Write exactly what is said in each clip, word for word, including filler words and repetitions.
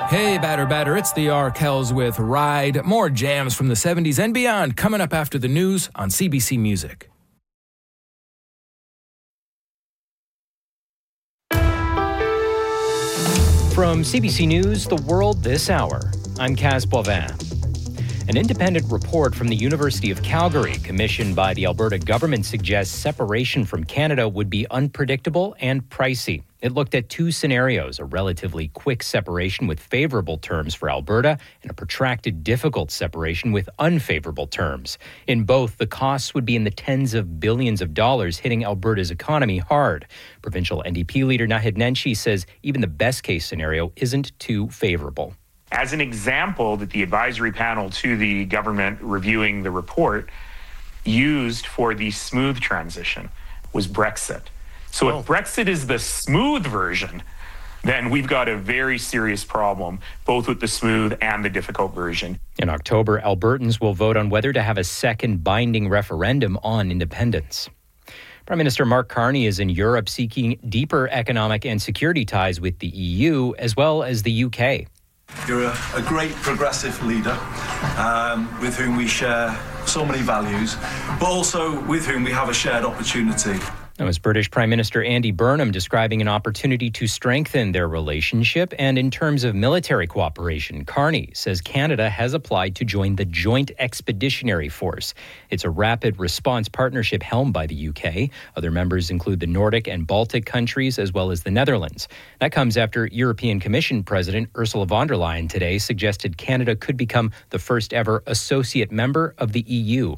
Hey, batter, batter, it's the Arkells with Ride. More jams from the seventies and beyond coming up after the news on C B C Music. From C B C News, The World This Hour, I'm Kaz Boivin. An independent report from the University of Calgary, commissioned by the Alberta government, suggests separation from Canada would be unpredictable and pricey. It looked at two scenarios, a relatively quick separation with favorable terms for Alberta and a protracted, difficult separation with unfavorable terms. In both, the costs would be in the tens of billions of dollars, hitting Alberta's economy hard. Provincial N D P leader Naheed Nenshi says even the best-case scenario isn't too favorable. As an example that the advisory panel to the government reviewing the report used for the smooth transition was Brexit. So oh. if Brexit is the smooth version, then we've got a very serious problem, both with the smooth and the difficult version. In October, Albertans will vote on whether to have a second binding referendum on independence. Prime Minister Mark Carney is in Europe seeking deeper economic and security ties with the E U as well as the U K. You're a, a great progressive leader um, with whom we share so many values, but also with whom we have a shared opportunity. That was British Prime Minister Andy Burnham describing an opportunity to strengthen their relationship. And in terms of military cooperation, Carney says Canada has applied to join the Joint Expeditionary Force. It's a rapid response partnership helmed by the U K. Other members include the Nordic and Baltic countries, as well as the Netherlands. That comes after European Commission President Ursula von der Leyen today suggested Canada could become the first ever associate member of the E U.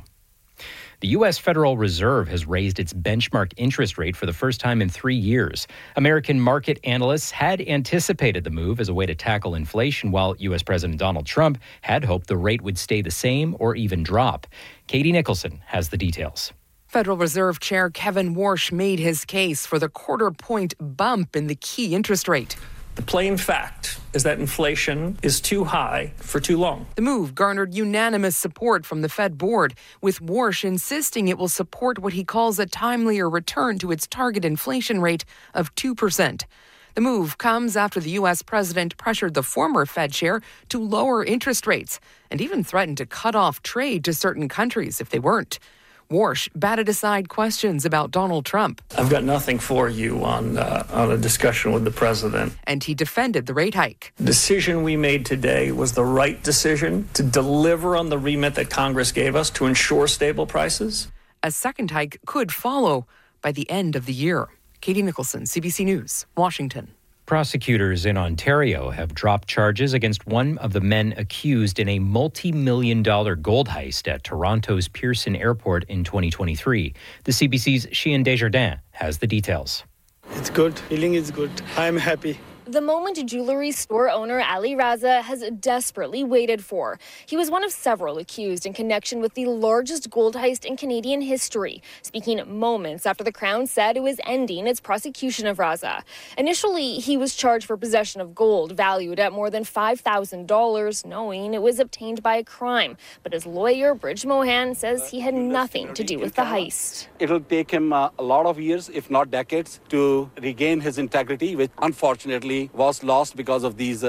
The U S Federal Reserve has raised its benchmark interest rate for the first time in three years. American market analysts had anticipated the move as a way to tackle inflation, while U S President Donald Trump had hoped the rate would stay the same or even drop. Katie Nicholson has the details. Federal Reserve Chair Kevin Warsh made his case for the quarter-point bump in the key interest rate. The plain fact is that inflation is too high for too long. The move garnered unanimous support from the Fed board, with Warsh insisting it will support what he calls a timelier return to its target inflation rate of two percent. The move comes after the U S president pressured the former Fed chair to lower interest rates and even threatened to cut off trade to certain countries if they weren't. Warsh batted aside questions about Donald Trump. I've got nothing for you on uh, on a discussion with the president. And he defended the rate hike. The decision we made today was the right decision to deliver on the remit that Congress gave us to ensure stable prices. A second hike could follow by the end of the year. Katie Nicholson, C B C News, Washington. Prosecutors in Ontario have dropped charges against one of the men accused in a multi-million dollar gold heist at Toronto's Pearson Airport in twenty twenty-three. The C B C's Sheehan Desjardins has the details. It's good. Feeling is good. I'm happy. The moment jewelry store owner Ali Raza has desperately waited for. He was one of several accused in connection with the largest gold heist in Canadian history, speaking moments after the Crown said it was ending its prosecution of Raza. Initially, he was charged for possession of gold valued at more than five thousand dollars, knowing it was obtained by a crime. But his lawyer, Bridge Mohan, says he had nothing to do with the heist. It'll take him uh, a lot of years, if not decades, to regain his integrity, which unfortunately was lost because of these uh,